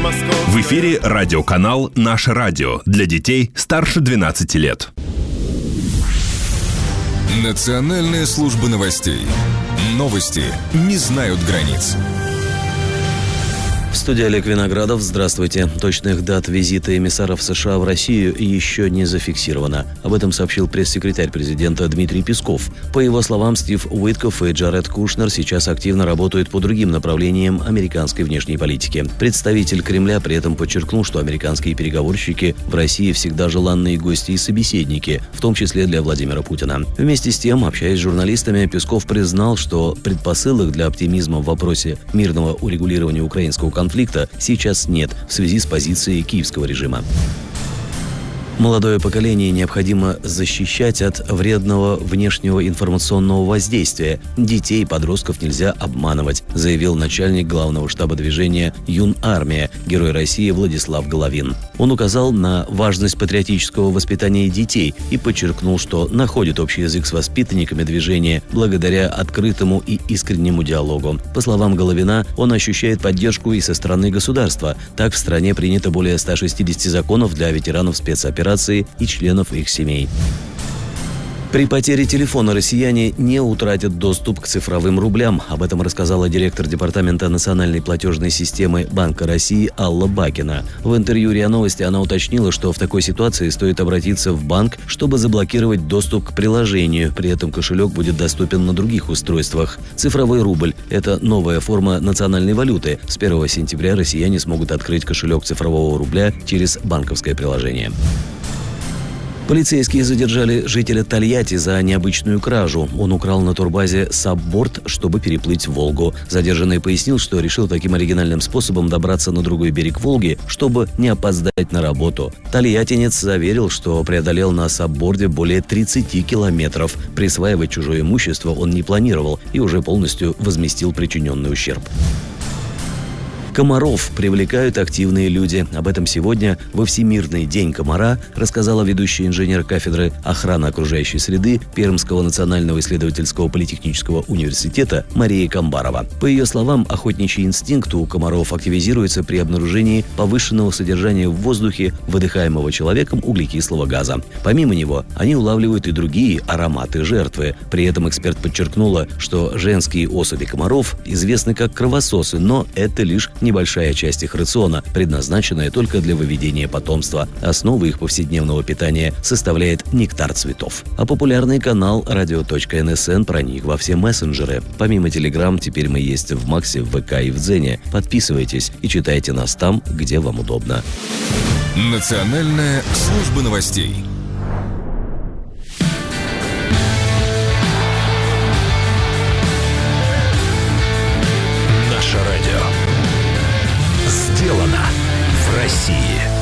В эфире радиоканал «Наше радио» для детей старше 12 лет. Национальная служба новостей. Новости не знают границ. В студии Олег Виноградов. Здравствуйте. Точных дат визита эмиссаров США в Россию еще не зафиксировано. Об этом сообщил пресс-секретарь президента Дмитрий Песков. По его словам, Стив Уиткоф и Джаред Кушнер сейчас активно работают по другим направлениям американской внешней политики. Представитель Кремля при этом подчеркнул, что американские переговорщики в России всегда желанные гости и собеседники, в том числе для Владимира Путина. Вместе с тем, общаясь с журналистами, Песков признал, что предпосылок для оптимизма в вопросе мирного урегулирования украинского конфликта сейчас нет в связи с позицией киевского режима. Молодое поколение необходимо защищать от вредного внешнего информационного воздействия. Детей и подростков нельзя обманывать, заявил начальник главного штаба движения «Юнармия», герой России Владислав Головин. Он указал на важность патриотического воспитания детей и подчеркнул, что находит общий язык с воспитанниками движения благодаря открытому и искреннему диалогу. По словам Головина, он ощущает поддержку и со стороны государства. Так, в стране принято более 160 законов для ветеранов спецопераций и членов их семей. При потере телефона россияне не утратят доступ к цифровым рублям. Об этом рассказала директор Департамента национальной платежной системы Банка России Алла Бакина. В интервью РИА Новости она уточнила, что в такой ситуации стоит обратиться в банк, чтобы заблокировать доступ к приложению. При этом кошелек будет доступен на других устройствах. Цифровой рубль – это новая форма национальной валюты. С 1 сентября россияне смогут открыть кошелек цифрового рубля через банковское приложение. Полицейские задержали жителя Тольятти за необычную кражу. Он украл на турбазе сабборд, чтобы переплыть Волгу. Задержанный пояснил, что решил таким оригинальным способом добраться на другой берег Волги, чтобы не опоздать на работу. Тольяттинец заверил, что преодолел на сабборде более 30 километров. Присваивать чужое имущество он не планировал и уже полностью возместил причиненный ущерб. Комаров привлекают активные люди. Об этом сегодня во Всемирный день комара рассказала ведущая инженер кафедры охраны окружающей среды Пермского национального исследовательского политехнического университета Мария Камбарова. По ее словам, охотничий инстинкт у комаров активизируется при обнаружении повышенного содержания в воздухе выдыхаемого человеком углекислого газа. Помимо него, они улавливают и другие ароматы жертвы. При этом эксперт подчеркнула, что женские особи комаров известны как кровососы, но это лишь небольшая часть их рациона, предназначенная только для выведения потомства. Основой их повседневного питания составляет нектар цветов. А популярный канал radio.nsn проник во все мессенджеры. Помимо Telegram, теперь мы есть в Максе, в ВК и в Дзене. Подписывайтесь и читайте нас там, где вам удобно. Национальная служба новостей. Наше радио. Сделано в России.